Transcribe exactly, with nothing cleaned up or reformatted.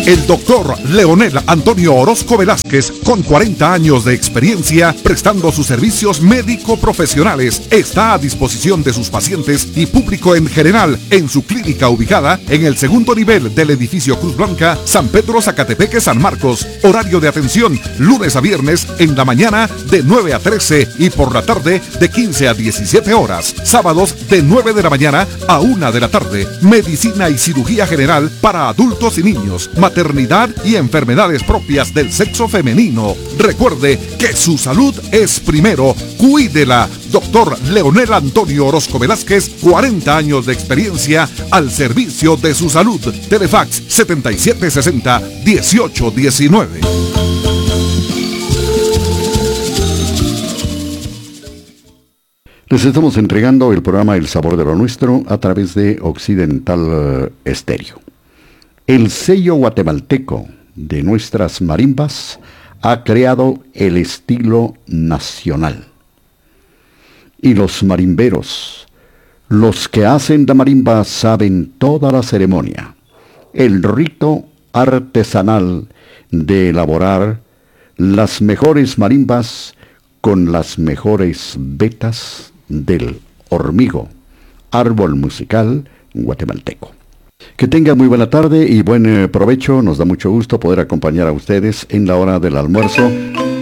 El doctor Leonel Antonio Orozco Velázquez, con cuarenta años de experiencia prestando sus servicios médico-profesionales, está a disposición de sus pacientes y público en general en su clínica ubicada en el segundo nivel del edificio Cruz Blanca, San Pedro Zacatepeque, San Marcos. Horario de atención, lunes a viernes en la mañana de nueve a trece y por la tarde de quince a diecisiete horas. Sábados de nueve de la mañana a una de la tarde. Medicina y cirugía general para adultos y niños. Maternidad y enfermedades propias del sexo femenino. Recuerde que su salud es primero. Cuídela. Doctor Leonel Antonio Orozco Velázquez, cuarenta años de experiencia al servicio de su salud. Telefax setenta y siete sesenta, dieciocho diecinueve. Les estamos entregando el programa El Sabor de lo Nuestro a través de Occidental Estéreo. El sello guatemalteco de nuestras marimbas ha creado el estilo nacional. Y los marimberos, los que hacen la marimba, saben toda la ceremonia, el rito artesanal de elaborar las mejores marimbas con las mejores vetas del hormigo, árbol musical guatemalteco. Que tengan muy buena tarde y buen eh, provecho. Nos da mucho gusto poder acompañar a ustedes en la hora del almuerzo